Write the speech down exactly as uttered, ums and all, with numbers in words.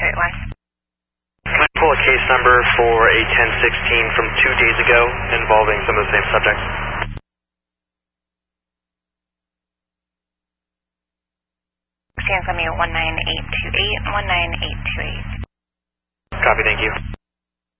two eight one. Can I pull a case number for a ten sixteen from two days ago involving some of the same subjects? Stand from you one nine eight two eight, one nine eight two eight. Copy, thank you.